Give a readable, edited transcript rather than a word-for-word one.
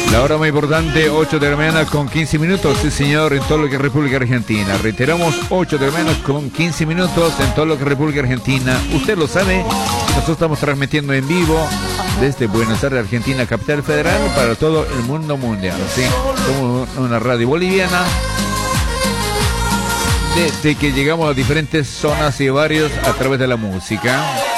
La hora más importante, 8 de la mañana con 15 minutos, sí señor, en todo lo que es República Argentina. Reiteramos, 8 de la mañana con 15 minutos en todo lo que es República Argentina. Usted lo sabe, nosotros estamos transmitiendo en vivo desde Buenos Aires, Argentina, capital federal, para todo el mundo mundial. ¿Sí? Somos una radio boliviana. Desde que llegamos a diferentes zonas y barrios a través de la música.